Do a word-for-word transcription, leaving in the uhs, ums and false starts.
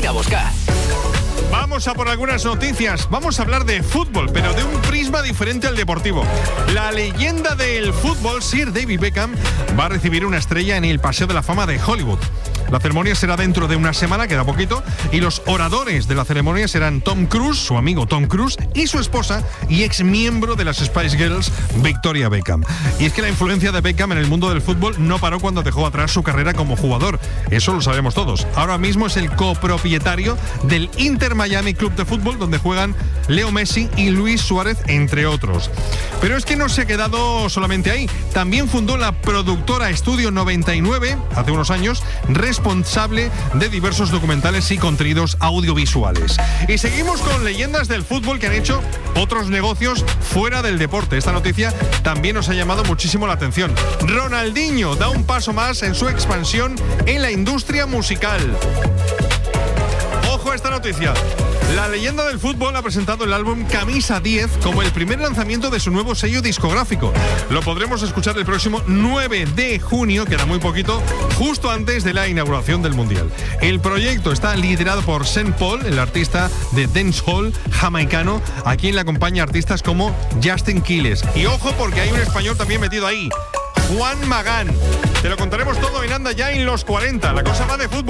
a buscar. Vamos a por algunas noticias. Vamos a hablar de fútbol, pero de un prisma diferente al deportivo. La leyenda del fútbol, Sir David Beckham, va a recibir una estrella en el Paseo de la Fama de Hollywood. La ceremonia será dentro de una semana, queda poquito, y los oradores de la ceremonia serán Tom Cruise, su amigo Tom Cruise, y su esposa y ex miembro de las Spice Girls, Victoria Beckham. Y es que la influencia de Beckham en el mundo del fútbol no paró cuando dejó atrás su carrera como jugador. Eso lo sabemos todos. Ahora mismo es el copropietario del Inter Miami Club de Fútbol, donde juegan Leo Messi y Luis Suárez, entre otros. Pero es que no se ha quedado solamente ahí. También fundó la productora Estudio noventa y nueve, hace unos años, responsable de diversos documentales y contenidos audiovisuales. Y seguimos con leyendas del fútbol que han hecho otros negocios fuera del deporte. Esta noticia también nos ha llamado muchísimo la atención. Ronaldinho da un paso más en su expansión en la industria musical. Ojo a esta noticia. La leyenda del fútbol ha presentado el álbum Camisa diez como el primer lanzamiento de su nuevo sello discográfico. Lo podremos escuchar el próximo nueve de junio, que era muy poquito, justo antes de la inauguración del Mundial. El proyecto está liderado por Sean Paul, el artista de dancehall jamaicano, a quien le acompaña artistas como Justin Quiles. Y ojo, porque hay un español también metido ahí, Juan Magán. Te lo contaremos todo en Anda Ya en los cuarenta. La cosa va de fútbol.